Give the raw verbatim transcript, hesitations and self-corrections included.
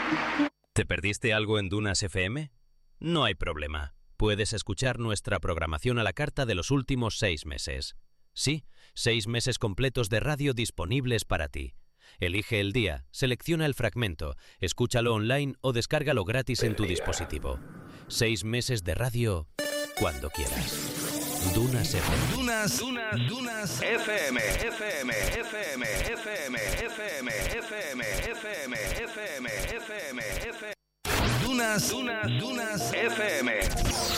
¿Te perdiste algo en Dunas F M? No hay problema. Puedes escuchar nuestra programación a la carta de los últimos seis meses. Sí, seis meses completos de radio disponibles para ti. Elige el día, selecciona el fragmento, escúchalo online o descárgalo gratis en tu dispositivo. Seis meses de radio cuando quieras. Dunas F M. Dunas, Dunas, Dunas F M, F M, F M, F M, F M, F M, F M, F M, F M, F M. Dunas, Dunas, Dunas F M.